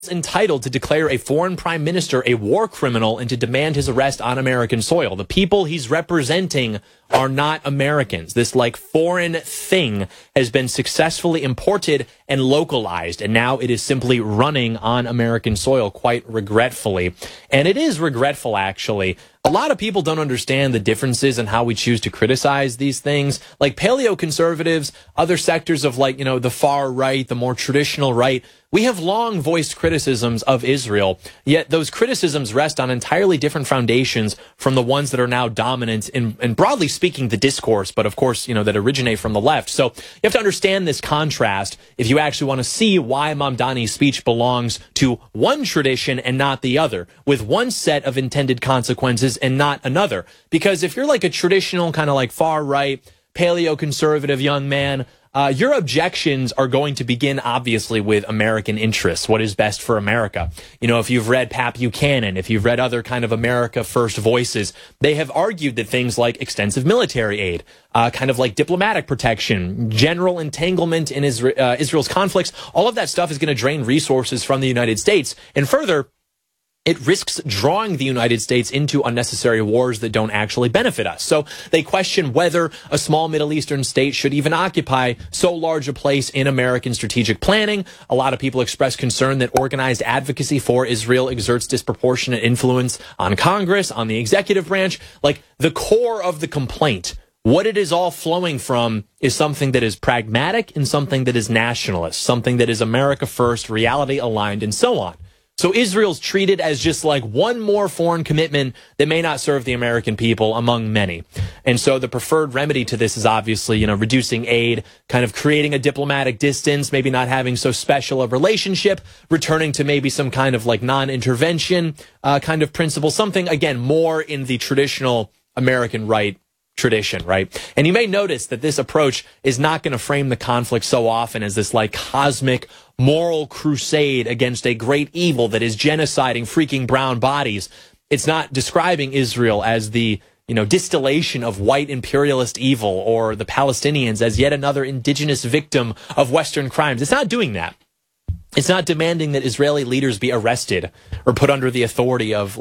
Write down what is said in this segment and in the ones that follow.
entitled to declare a foreign prime minister a war criminal and to demand his arrest on American soil. The people he's representing are not Americans. This like foreign thing has been successfully imported and localized, and now it is simply running on American soil quite regretfully. And it is regretful, actually. A lot of people don't understand the differences in how we choose to criticize these things. Like paleoconservatives, other sectors of like, the far right, the more traditional right, we have long voiced criticisms of Israel, yet those criticisms rest on entirely different foundations from the ones that are now dominant in broadly speaking, the discourse, but of course, that originate from the left. So you have to understand this contrast if you actually want to see why Mamdani's speech belongs to one tradition and not the other, with one set of intended consequences and not another. Because if you're like a traditional kind of like far right, paleoconservative young man, your objections are going to begin, obviously, with American interests, what is best for America. If you've read Pat Buchanan, if you've read other kind of America First voices, they have argued that things like extensive military aid, kind of like diplomatic protection, general entanglement in Israel's conflicts, all of that stuff is going to drain resources from the United States. And further, it risks drawing the United States into unnecessary wars that don't actually benefit us. So they question whether a small Middle Eastern state should even occupy so large a place in American strategic planning. A lot of people express concern that organized advocacy for Israel exerts disproportionate influence on Congress, on the executive branch. Like the core of the complaint, what it is all flowing from is something that is pragmatic and something that is nationalist, something that is America first, reality aligned, and so on. So Israel's treated as just like one more foreign commitment that may not serve the American people among many. And so the preferred remedy to this is obviously, reducing aid, kind of creating a diplomatic distance, maybe not having so special a relationship, returning to maybe some kind of like non-intervention kind of principle, something, again, more in the traditional American right tradition, right? And you may notice that this approach is not going to frame the conflict so often as this like cosmic moral crusade against a great evil that is genociding freaking brown bodies. It's not describing Israel as the, distillation of white imperialist evil or the Palestinians as yet another indigenous victim of Western crimes. It's not doing that. It's not demanding that Israeli leaders be arrested or put under the authority of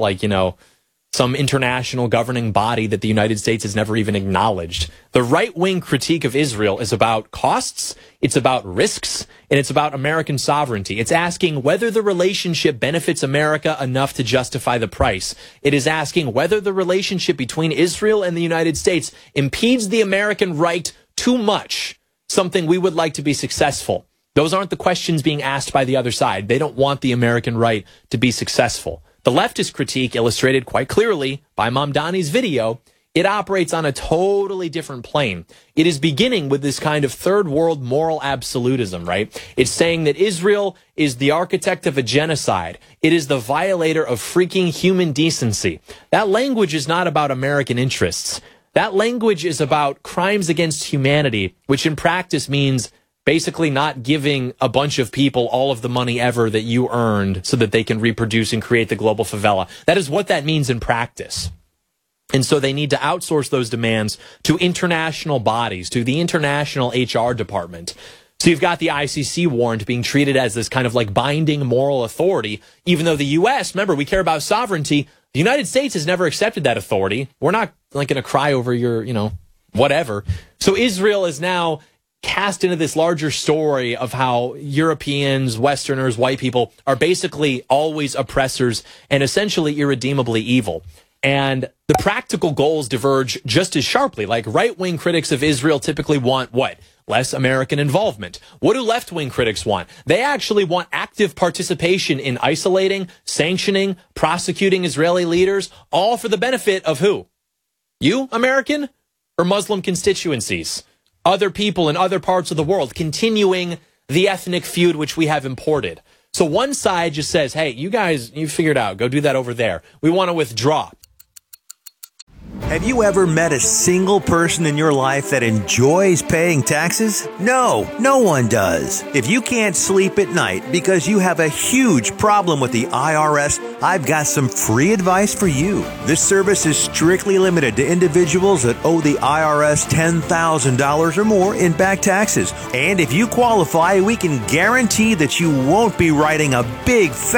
some international governing body that the United States has never even acknowledged. The right-wing critique of Israel is about costs, it's about risks, and it's about American sovereignty. It's asking whether the relationship benefits America enough to justify the price. It is asking whether the relationship between Israel and the United States impedes the American right too much, something we would like to be successful. Those aren't the questions being asked by the other side. They don't want the American right to be successful. The leftist critique, illustrated quite clearly by Mamdani's video, it operates on a totally different plane. It is beginning with this kind of third world moral absolutism, right? It's saying that Israel is the architect of a genocide. It is the violator of freaking human decency. That language is not about American interests. That language is about crimes against humanity, which in practice means basically not giving a bunch of people all of the money ever that you earned so that they can reproduce and create the global favela. That is what that means in practice. And so they need to outsource those demands to international bodies, to the international HR department. So you've got the ICC warrant being treated as this kind of like binding moral authority, even though the U.S., remember, we care about sovereignty. The United States has never accepted that authority. We're not like going to cry over your, whatever. So Israel is now cast into this larger story of how Europeans, Westerners, white people are basically always oppressors and essentially irredeemably evil. And the practical goals diverge just as sharply. Like right-wing critics of Israel typically want what? Less American involvement. What do left-wing critics want? They actually want active participation in isolating, sanctioning, prosecuting Israeli leaders, all for the benefit of who? You, American, or Muslim constituencies? Other people in other parts of the world, continuing the ethnic feud which we have imported. So one side just says, hey, you guys, you figured out, go do that over there. We want to withdraw. Have you ever met a single person in your life that enjoys paying taxes? No, no one does. If you can't sleep at night because you have a huge problem with the IRS, I've got some free advice for you. This service is strictly limited to individuals that owe the IRS $10,000 or more in back taxes. And if you qualify, we can guarantee that you won't be writing a big